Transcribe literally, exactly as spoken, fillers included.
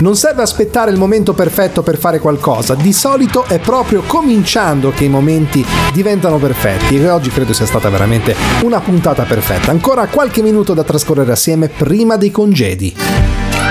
Non serve aspettare il momento perfetto per fare qualcosa, di solito è proprio cominciando che i momenti diventano perfetti, e oggi credo sia stata veramente una puntata perfetta. Ancora qualche minuto da trascorrere assieme prima dei congedi.